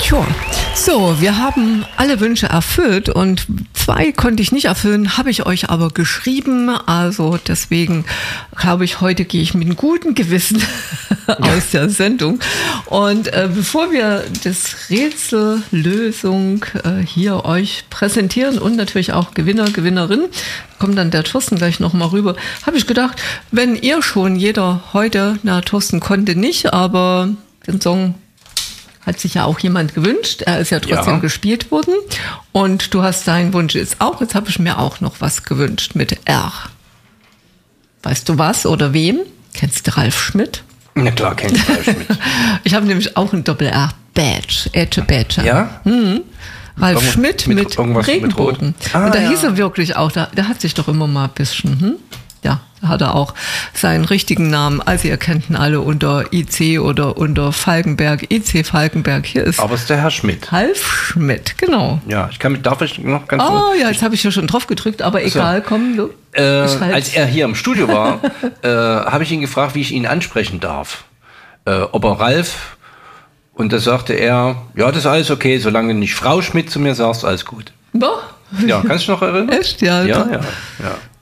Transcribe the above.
Tja, so, wir haben alle Wünsche erfüllt und 2 konnte ich nicht erfüllen, habe ich euch aber geschrieben. Also deswegen glaube ich, heute gehe ich mit einem guten Gewissen aus der Sendung. Und bevor wir das Rätsellösung hier euch präsentieren und natürlich auch Gewinner, Gewinnerin, kommt dann der Thorsten gleich nochmal rüber, habe ich gedacht, wenn ihr schon jeder heute, na Thorsten konnte nicht, aber den Song hat sich ja auch jemand gewünscht. Er ist ja trotzdem gespielt worden. Und du hast deinen Wunsch jetzt auch. Jetzt habe ich mir auch noch was gewünscht mit R. Weißt du was oder wem? Kennst du Ralf Schmidt? Na klar, kenn ich Ralf Schmidt. Ich habe nämlich auch ein Doppel-R-Badge. Badge. Ja? Mhm. Ralf Schmidt mit Regenbogen. Und da hieß er wirklich auch, der hat sich doch immer mal ein bisschen... Ja, da hat er auch seinen richtigen Namen. Also ihr kennt ihn alle unter IC oder unter Falkenberg, IC Falkenberg. Hier ist. Aber es ist der Herr Schmidt. Ralf Schmidt, genau. Ja, darf ich noch ganz ja, jetzt habe ich ja schon drauf gedrückt, aber egal, komm. Du, als er hier im Studio war, habe ich ihn gefragt, wie ich ihn ansprechen darf. Ob er Ralf, und da sagte er, ja, das ist alles okay, solange du nicht Frau Schmidt zu mir sagst, alles gut. Doch. Ja, kannst du dich noch erinnern? Echt? Ja. Ja.